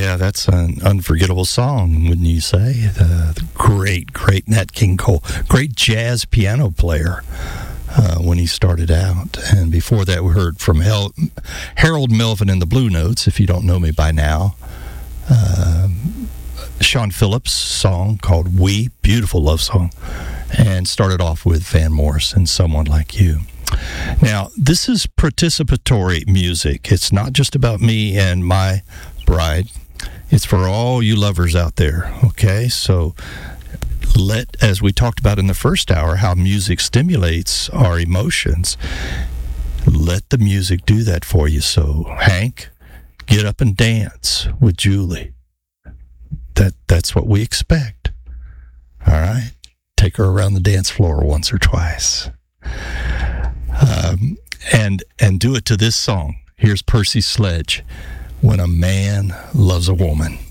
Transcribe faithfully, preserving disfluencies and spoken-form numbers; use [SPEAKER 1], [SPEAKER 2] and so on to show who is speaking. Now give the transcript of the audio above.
[SPEAKER 1] Yeah, that's an unforgettable song, wouldn't you say? The, the great, great Nat King Cole, great jazz piano player uh, when he started out. And before that, we heard from Hel- Harold Melvin and the Blue Notes, if you don't know me by now. Uh, Sean Phillips' song called We, beautiful love song. And started off with Van Morrison, Someone Like You. Now, this is participatory music. It's not just about me and my bride. It's for all you lovers out there, okay? So let, as we talked about in the first hour, how music stimulates our emotions, let the music do that for you. So, Hank, get up and dance with Julie. That That's what we expect, all right? Take her around the dance floor once or twice. Um, and and do it to this song. Here's Percy Sledge, When a Man Loves a Woman.